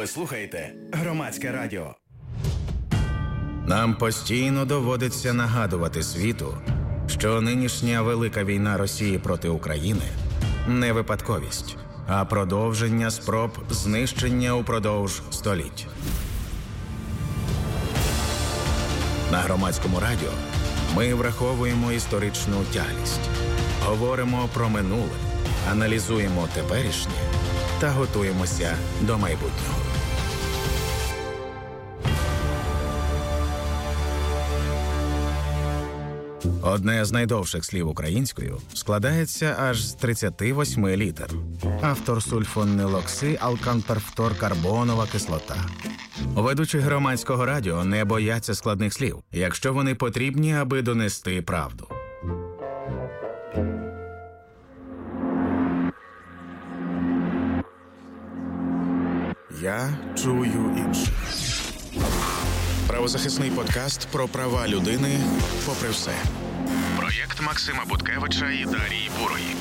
Ви слухаєте Громадське радіо. Нам постійно доводиться нагадувати світу, що нинішня велика війна Росії проти України не випадковість, а продовження спроб знищення упродовж століть. На Громадському радіо ми враховуємо історичну тяглість, говоримо про минуле, аналізуємо теперішнє та готуємося до майбутнього. Одне з найдовших слів українською складається аж з 38 літер. Автор сульфонилоксиалканперфторкарбонова кислота. Ведучі Громадського радіо не бояться складних слів, якщо вони потрібні, аби донести правду. Я чую інше. Правозахисний подкаст про права людини попри все. Проєкт Максима Буткевича і Дарії Бурої.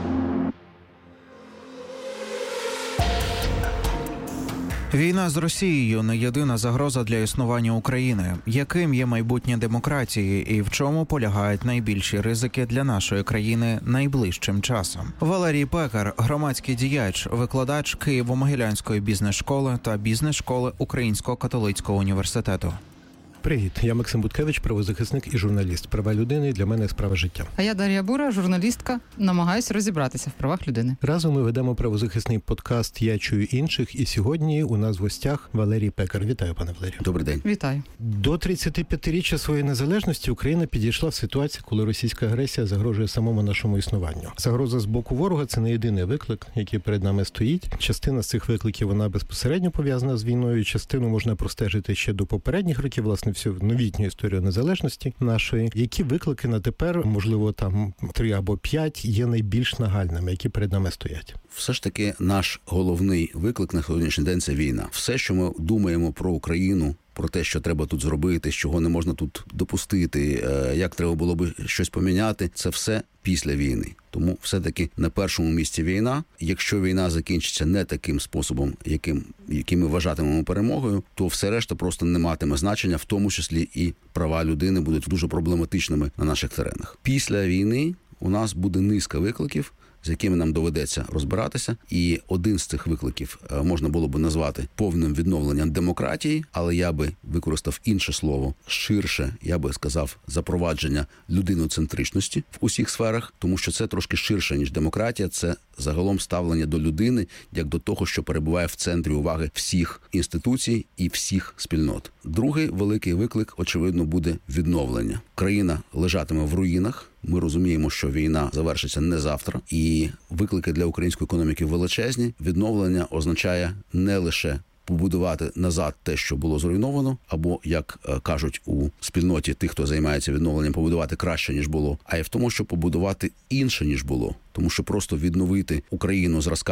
Війна з Росією – не єдина загроза для існування України. Яким є майбутнє демократії і в чому полягають найбільші ризики для нашої країни найближчим часом? Валерій Пекар – громадський діяч, викладач Києво-Могилянської бізнес-школи та бізнес-школи Українського католицького університету. Привіт, я Максим Буткевич, правозахисник і журналіст. Права людини для мене – справа життя. А я Дар'я Бура, журналістка, намагаюся розібратися в правах людини. Разом ми ведемо правозахисний подкаст «Я чую інших», і сьогодні у нас в гостях Валерій Пекар. Вітаю, пане Валерію. Добрий день. Вітаю. До 35-річчя своєї незалежності Україна підійшла в ситуацію, коли російська агресія загрожує самому нашому існуванню. Загроза з боку ворога – це не єдиний виклик, який перед нами стоїть. Частина з цих викликів, вона безпосередньо пов'язана з війною, частину можна простежити ще до попередніх років, власне, всю новітню історію незалежності нашої. Які виклики на тепер, можливо, там 3 або 5, є найбільш нагальними, які перед нами стоять? Все ж таки наш головний виклик на сьогоднішній день – це війна. Все, що ми думаємо про Україну, про те, що треба тут зробити, чого не можна тут допустити, як треба було би щось поміняти, це все після війни. Тому все-таки на першому місці війна. Якщо війна закінчиться не таким способом, яким ми вважатимемо перемогою, то все решта просто не матиме значення, в тому числі і права людини будуть дуже проблематичними на наших теренах. Після війни у нас буде низка викликів, з якими нам доведеться розбиратися. І один з цих викликів можна було б назвати повним відновленням демократії, але я би використав інше слово, ширше, я би сказав, запровадження людиноцентричності в усіх сферах, тому що це трошки ширше, ніж демократія, це загалом ставлення до людини, як до того, що перебуває в центрі уваги всіх інституцій і всіх спільнот. Другий великий виклик, очевидно, буде відновлення. Країна лежатиме в руїнах. Ми розуміємо, що війна завершиться не завтра, і виклики для української економіки величезні. Відновлення означає не лише побудувати назад те, що було зруйновано, або, як кажуть у спільноті тих, хто займається відновленням, побудувати краще, ніж було, а й в тому, щоб побудувати інше, ніж було. Тому що просто відновити Україну зразка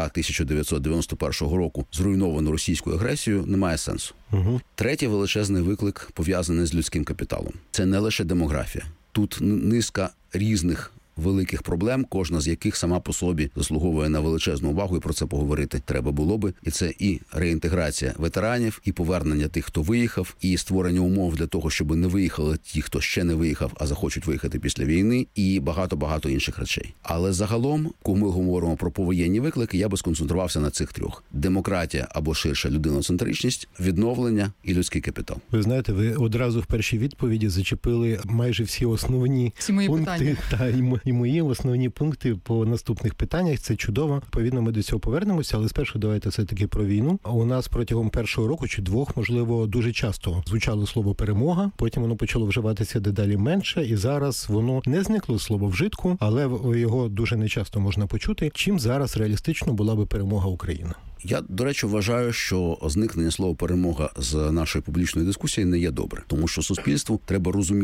1991 року, зруйновану російською агресією, немає сенсу. Третій величезний виклик пов'язаний з людським капіталом. Це не лише демографія. Тут низка різних великих проблем, кожна з яких сама по собі заслуговує на величезну увагу, і про це поговорити треба було би. І це і реінтеграція ветеранів, і повернення тих, хто виїхав, і створення умов для того, щоб не виїхали ті, хто ще не виїхав, а захочуть виїхати після війни, і багато-багато інших речей. Але загалом, коли ми говоримо про повоєнні виклики, я би сконцентрувався на цих трьох. Демократія або ширше людиноцентричність, відновлення і людський капітал. Ви знаєте, ви одразу в першій відповіді зачепили майже всі основні пункти і мої основні пункти по наступних питаннях. Це чудово. Відповідно, ми до цього повернемося, але спершу давайте все-таки про війну. У нас протягом першого року чи двох, можливо, дуже часто звучало слово «перемога», потім воно почало вживатися дедалі менше, і зараз воно не зникло слово вжитку, але його дуже нечасто можна почути. Чим зараз реалістично була би перемога України? Я, до речі, вважаю, що зникнення слова «перемога» з нашої публічної дискусії не є добре. Тому що суспільству треба розуміти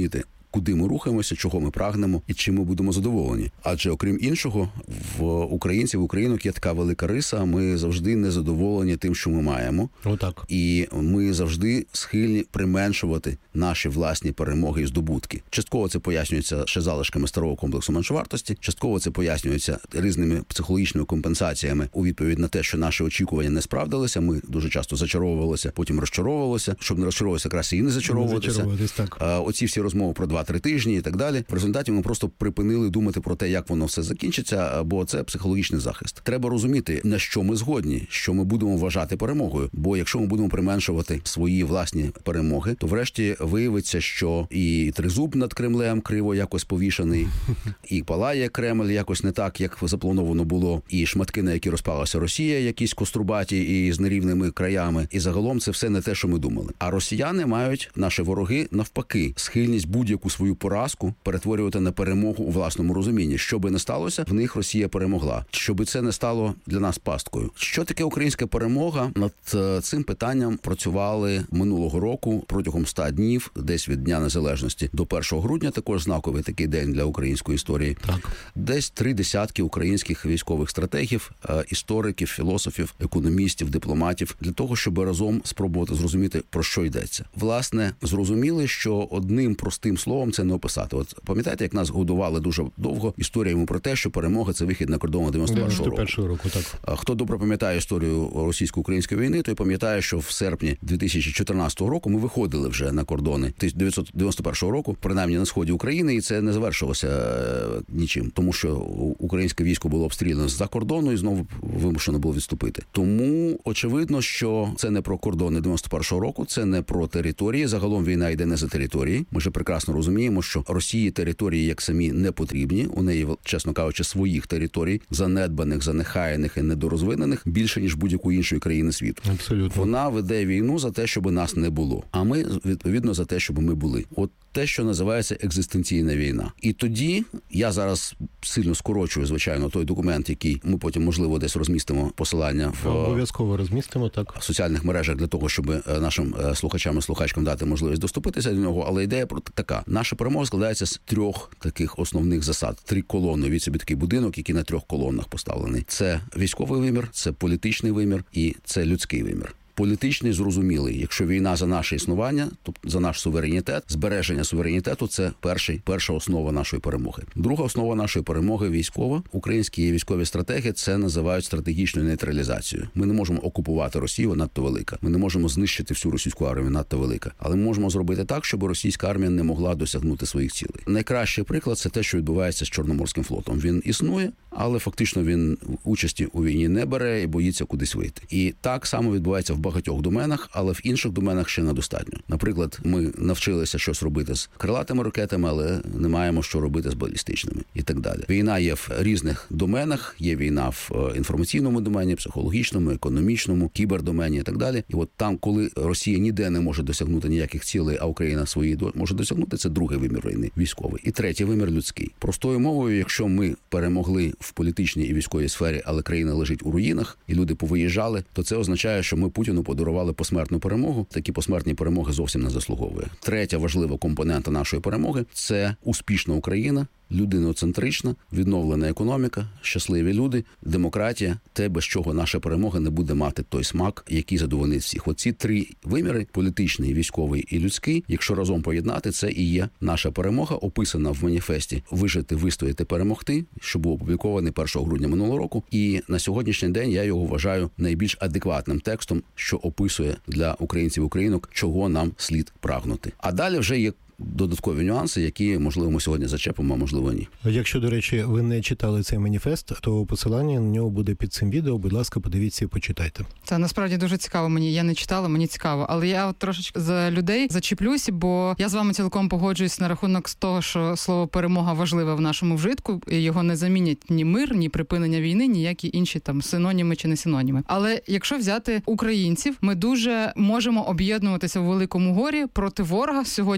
куди ми рухаємося, чого ми прагнемо і чим ми будемо задоволені. Адже, окрім іншого, в українців, в українок є така велика риса, ми завжди незадоволені тим, що ми маємо. Отак. І ми завжди схильні применшувати наші власні перемоги і здобутки. Частково це пояснюється ще залишками старого комплексу меншовартості, частково це пояснюється різними психологічними компенсаціями у відповідь на те, що наші очікування не справдилися. Ми дуже часто зачаровувалися, потім розчаровувалися. Щоб не розчаровуватися, краще і не зачаровуватися. Оці всі розмови про 2-3 тижні і так далі. В результаті ми просто припинили думати про те, як воно все закінчиться, бо це психологічний захист. Треба розуміти, на що ми згодні, що ми будемо вважати перемогою. Бо якщо ми будемо применшувати свої власні перемоги, то врешті виявиться, що і тризуб над Кремлем криво якось повішаний, і палає Кремль якось не так, як заплановано було, і шматки, на які розпалася Росія, якісь кострубаті і з нерівними краями. І загалом це все не те, що ми думали. А росіяни мають, наші вороги, навпаки, схильність будь-яку свою поразку перетворювати на перемогу у власному розумінні. Що би не сталося, в них Росія перемогла. Щоби це не стало для нас пасткою. Що таке українська перемога? Над цим питанням працювали минулого року протягом 100 днів, десь від Дня Незалежності до 1 грудня, також знаковий такий день для української історії. Так. Десь 30 українських військових стратегів, істориків, філософів, економістів, дипломатів, для того, щоб разом спробувати зрозуміти, про що йдеться. Власне, зрозуміли, що одним простим словом це не описати. От пам'ятаєте, як нас годували дуже довго історіями про те, що перемога – це вихід на кордони 91-го року. Так. Хто добре пам'ятає історію російсько-української війни, той пам'ятає, що в серпні 2014 року ми виходили вже на кордони 1991 року, принаймні на сході України, і це не завершилося нічим, тому що українське військо було обстріляно з-за кордону і знову вимушено було відступити. Тому очевидно, що це не про кордони 91-го року, це не про території. Загалом війна йде не за території. Ми ж прекрасно розуміємо, що Росії території як самі не потрібні. У неї, чесно кажучи, своїх територій, занедбаних, занехаяних і недорозвинених, більше, ніж будь-якої іншої країни світу. Абсолютно. Вона веде війну за те, щоб нас не було. А ми, відповідно, за те, щоб ми були. От те, що називається екзистенційна війна. І тоді, я зараз сильно скорочую, звичайно, той документ, який ми потім, можливо, десь розмістимо посилання обов'язково розмістимо, так, в соціальних мережах для того, щоб нашим слухачам і слухачкам дати можливість доступитися до нього. Але ідея така. Наша перемога складається з 3 таких основних засад. 3 колони. Від собі такий будинок, який на 3 колонах поставлений. Це військовий вимір, це політичний вимір і це людський вимір. Політичний зрозумілий. Якщо війна за наше існування, тобто за наш суверенітет, збереження суверенітету – це перша основа нашої перемоги. Друга основа нашої перемоги – військова. Українські військові стратегії це називають стратегічною нейтралізацією. Ми не можемо окупувати Росію, надто велика. Ми не можемо знищити всю російську армію, надто велика. Але ми можемо зробити так, щоб російська армія не могла досягнути своїх цілей. Найкращий приклад – це те, що відбувається з Чорноморським флотом. Він існує, але фактично він участі у війні не бере і боїться кудись вийти. І так само відбувається в багатьох доменах, але в інших доменах ще недостатньо. Наприклад, ми навчилися щось робити з крилатими ракетами, але не маємо що робити з балістичними і так далі. Війна є в різних доменах, є війна в інформаційному домені, психологічному, економічному, кібердомені і так далі. І от там, коли Росія ніде не може досягнути ніяких цілей, а Україна свої може досягнути, це другий вимір війни, військовий. І третій вимір людський. Простою мовою, якщо ми перемогли в політичній і військовій сфері, але країна лежить у руїнах, і люди повиїжджали, то це означає, що ми Путіну подарували посмертну перемогу. Такі посмертні перемоги зовсім не заслуговує. Третя важлива компонента нашої перемоги – це успішна Україна, людиноцентрична, відновлена економіка, щасливі люди, демократія, те, без чого наша перемога не буде мати той смак, який задовольнить всіх. Оці 3 виміри – політичний, військовий і людський, якщо разом поєднати, це і є наша перемога, описана в маніфесті «Вижити, вистояти, перемогти», що був опублікований 1 грудня минулого року. І на сьогоднішній день я його вважаю найбільш адекватним текстом, що описує для українців і українок, чого нам слід прагнути. А далі вже є додаткові нюанси, які, можливо, ми сьогодні зачепимо, а можливо, ні. Якщо, до речі, ви не читали цей маніфест, то посилання на нього буде під цим відео. Будь ласка, подивіться і почитайте. Це насправді дуже цікаво мені. Я не читала, мені цікаво. Але я от трошечки за людей зачіплюсь, бо я з вами цілком погоджуюсь на рахунок того, що слово «перемога» важливе в нашому вжитку. І його не замінять ні мир, ні припинення війни, ніякі інші там синоніми чи не синоніми. Але якщо взяти українців, ми дуже можемо об'єднуватися в великому горі проти ворога. Сьогодні ми об'єднуємося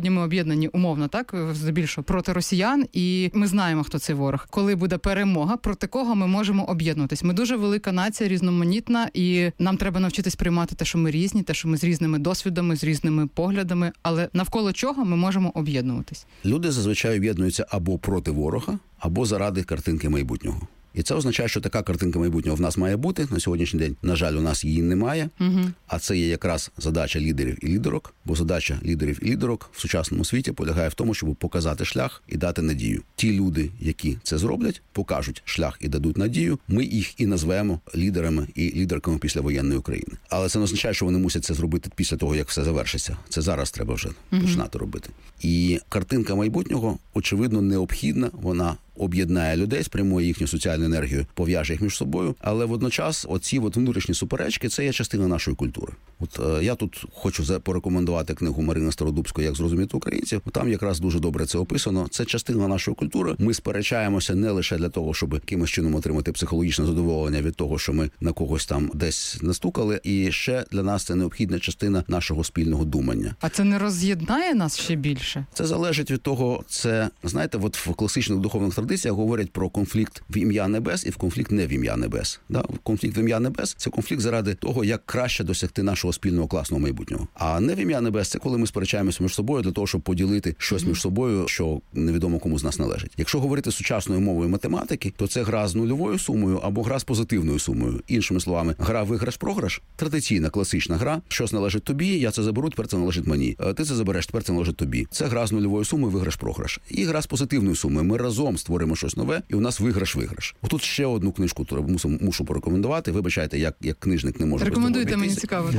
об'єднані умовно, так, здебільшого проти росіян, і ми знаємо, хто цей ворог. Коли буде перемога, проти кого ми можемо об'єднуватись? Ми дуже велика нація, різноманітна, і нам треба навчитись приймати те, що ми різні, те, що ми з різними досвідами, з різними поглядами, але навколо чого ми можемо об'єднуватись? Люди зазвичай об'єднуються або проти ворога, або заради картинки майбутнього. І це означає, що така картинка майбутнього в нас має бути. На сьогоднішній день, на жаль, у нас її немає. А це є якраз задача лідерів і лідерок. Бо задача лідерів і лідерок в сучасному світі полягає в тому, щоб показати шлях і дати надію. Ті люди, які це зроблять, покажуть шлях і дадуть надію. Ми їх і назвемо лідерами і лідерками післявоєнної України. Але це не означає, що вони мусять це зробити після того, як все завершиться. Це зараз треба вже починати робити. І картинка майбутнього, очевидно, необхідна. Вона об'єднає людей, спрямує їхню соціальну енергію, пов'яже їх між собою, але водночас оці внутрішні суперечки – це є частина нашої культури. Я тут хочу порекомендувати книгу Марини Стародубської «Як зрозуміти українців». Там якраз дуже добре це описано. Це частина нашої культури. Ми сперечаємося не лише для того, щоб якимось чином отримати психологічне задоволення від того, що ми на когось там десь настукали, і ще для нас це необхідна частина нашого спільного думання. А це не роз'єднає нас ще більше? Це залежить від того, знаєте, в класичних духовних традиціях говорять про конфлікт в ім'я небес і в конфлікт не в ім'я небес. Конфлікт в ім'я небес – це конфлікт заради того, як краще досягти нашого спільного класного майбутнього. А не в ім'я небес – це коли ми сперечаємося між собою для того, щоб поділити щось між собою, що невідомо кому з нас належить. Якщо говорити сучасною мовою математики, то це гра з нульовою сумою або гра з позитивною сумою. Іншими словами, гра виграш-програш – традиційна, класична гра. Щось належить тобі, я це заберу, тепер це належить мені. Ти це забереш, тепер це належить тобі. Це гра з нульовою сумою, виграш-програш. І гра з позитивною сумою. Ми разом створимо щось нове, і у нас виграш-виграш. Тут ще одну книжку мушу порекомендувати. Вибачайте, як книжник не можу. Рекомендуйте, мені цікаво.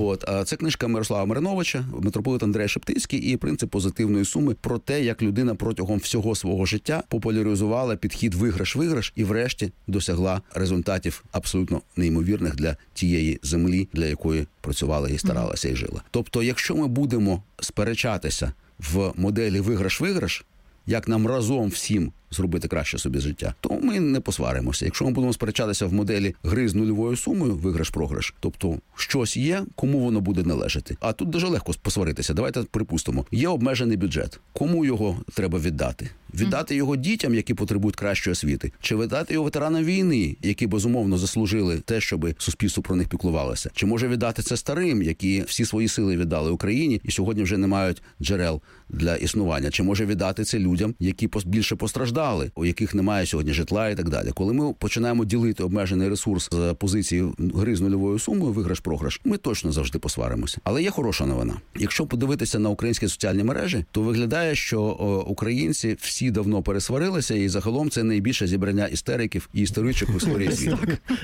Це книжка Мирослава Мариновича, митрополит Андрей Шептицький і принцип позитивної суми про те, як людина протягом всього свого життя популяризувала підхід виграш-виграш і врешті досягла результатів абсолютно неймовірних для тієї землі, для якої працювала і старалася і жила. Тобто, якщо ми будемо сперечатися в моделі виграш-виграш, як нам разом всім зробити краще собі життя, то ми не посваримося. Якщо ми будемо сперечатися в моделі гри з нульовою сумою, виграш-програш, тобто щось є, кому воно буде належати. А тут дуже легко посваритися. Давайте припустимо. Є обмежений бюджет. Кому його треба віддати? Віддати його дітям, які потребують кращої освіти? Чи віддати його ветеранам війни, які, безумовно, заслужили те, щоб суспільство про них піклувалося? Чи може віддати це старим, які всі свої сили віддали Україні і сьогодні вже не мають джерел для існування? Чи може віддати це людям, які більше постраждали, у яких немає сьогодні житла і так далі? Коли ми починаємо ділити обмежений ресурс з позиції гри з нульовою сумою, виграш-програш, ми точно завжди посваримося. Але є хороша новина. Якщо подивитися на українські соціальні мережі, то виглядає, що українці всі давно пересварилися, і загалом це найбільше зібрання істериків і істеричок в історії світу.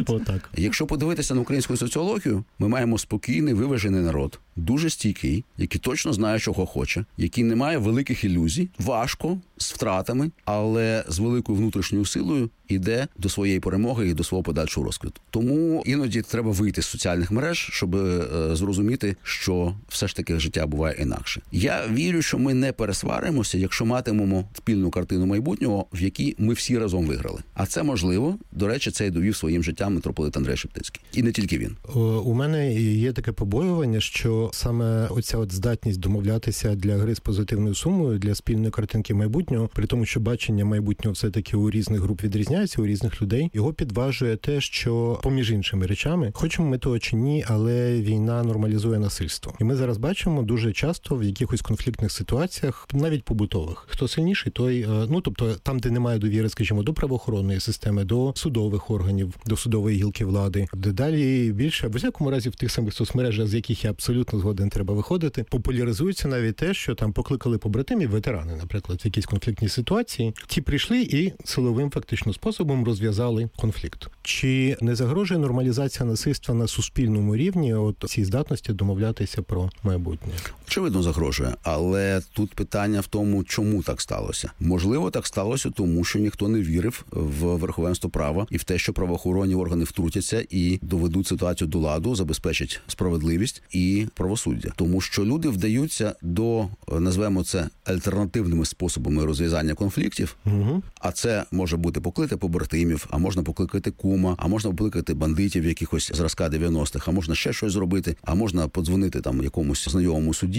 Якщо подивитися на українську соціологію, ми маємо спокійний, виважений народ, дуже стійкий, який точно знає, чого хоче, який не має великих ілюзій, важко, з втратами, але з великою внутрішньою силою іде до своєї перемоги і до свого подальшого розквіту. Тому іноді треба вийти з соціальних мереж, щоб зрозуміти, що все ж таки життя буває інакше. Я вірю, що ми не пересваримося, якщо матимемо спільну картину майбутнього, в якій ми всі разом виграли. А це можливо. До речі, це і довів своїм життям митрополит Андрей Шептицький. І не тільки він. У мене є таке побоювання, що саме оця здатність домовлятися для гри з позитивною сумою, для спільної картинки майбутнього, при тому, що бачення майбутнього все-таки у різних груп відрізняється, у різних людей, його підважує те, що, поміж іншими речами, хочемо ми того чи ні, але війна нормалізує насильство. І ми зараз бачимо дуже часто в якихось конфліктних ситуаціях, навіть побутових, хто сильніший, той, тобто там, де немає довіри, скажімо, до правоохоронної системи, до судових органів, до судової гілки влади, дедалі більше, в усякому разі в тих самих соцмережах, з яких я абсолютно згоден, треба виходити, популяризується навіть те, що там покликали побратимів, ветерани, наприклад, в якійсь конфліктній ситуації, ті прийшли і силовим фактично способом розв'язали конфлікт. Чи не загрожує нормалізація насильства на суспільному рівні цій здатності домовлятися про майбутнє? Очевидно, загрожує, але тут питання в тому, чому так сталося. Можливо, так сталося, тому що ніхто не вірив в верховенство права і в те, що правоохоронні органи втрутяться і доведуть ситуацію до ладу, забезпечать справедливість і правосуддя. Тому що люди вдаються до, назвемо це, альтернативними способами розв'язання конфліктів, а це може бути покликати побратимів, а можна покликати кума, а можна покликати бандитів якихось зразка 90-х, а можна ще щось зробити, а можна подзвонити там якомусь знайомому судді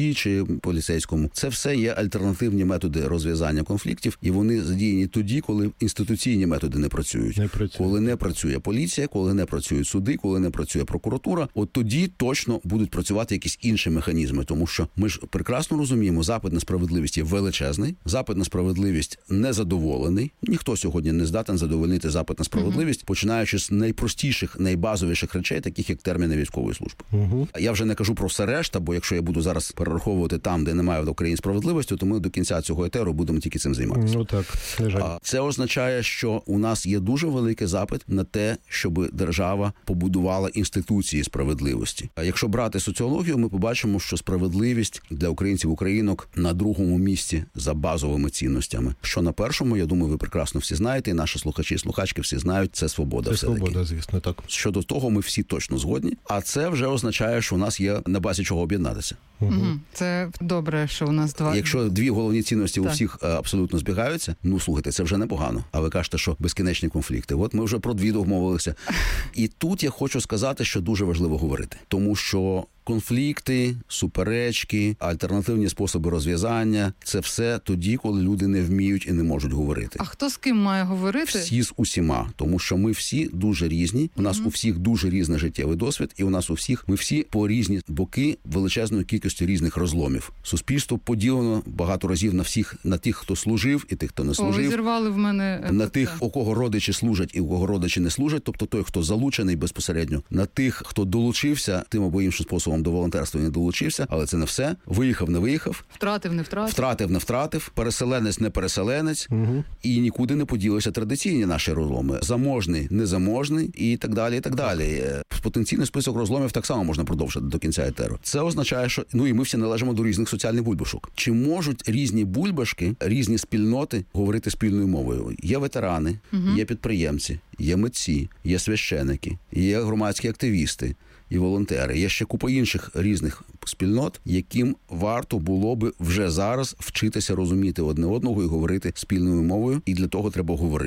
суді чи поліцейському. Це все є альтернативні методи розв'язання конфліктів, і вони задіяні тоді, коли інституційні методи не працюють. Коли не працює поліція, коли не працюють суди, коли не працює прокуратура, от тоді точно будуть працювати якісь інші механізми, тому що ми ж прекрасно розуміємо, запит на справедливість є величезний, запит на справедливість незадоволений. Ніхто сьогодні не здатен задовольнити запит на справедливість, починаючи з найпростіших, найбазовіших речей, таких як терміни військової служби. Я вже не кажу про все решта, бо якщо я буду зараз перераховувати там, де немає в Україні справедливості, то ми до кінця цього етеру будемо тільки цим займатися. Ну так, на жаль. А це означає, що у нас є дуже великий запит на те, щоб держава побудувала інституції справедливості. А якщо брати соціологію, ми побачимо, що справедливість для українців, українок на другому місці за базовими цінностями. Що на першому, я думаю, ви прекрасно всі знаєте, і наші слухачі і слухачки всі знають, це свобода. Це свобода, звісно, так. Щодо того, ми всі точно згодні, а це вже означає, що у нас є на базі чого об'єднатися. Це добре, що у нас два. Якщо дві головні цінності так. у всіх абсолютно збігаються, ну, слухайте, це вже непогано. А ви кажете, що безкінечні конфлікти. От ми вже про дві домовилися. І тут я хочу сказати, що дуже важливо говорити. Тому що конфлікти, суперечки, альтернативні способи розв'язання – це все тоді, коли люди не вміють і не можуть говорити. А хто з ким має говорити? Всі з усіма, тому що ми всі дуже різні, у нас у всіх дуже різний життєвий досвід, і у нас у всіх, ми всі по різні боки величезної кількості різних розломів. Суспільство поділено багато разів на всіх, на тих, хто служив, і тих, хто не служив. Ви зірвали в мене... На тих, у кого родичі служать і у кого родичі не служать, тобто той, хто залучений безпосередньо, на тих, хто долучився тим або іншим способом до волонтерства, не долучився, але це не все. Виїхав, не виїхав. Втратив, не втратив. Втратив, не втратив. Переселенець, не переселенець. І нікуди не поділися традиційні наші розломи. Заможний, незаможний і так далі, і так далі. Потенційний список розломів так само можна продовжити до кінця етеру. Це означає, що і ми всі належимо до різних соціальних бульбашок. Чи можуть різні бульбашки, різні спільноти говорити спільною мовою? Є ветерани, є підприємці, є митці, є священики, є громадські активісти і волонтери. Є ще купа інших різних спільнот, яким варто було би вже зараз вчитися розуміти одне одного і говорити спільною мовою. І для того треба говорити.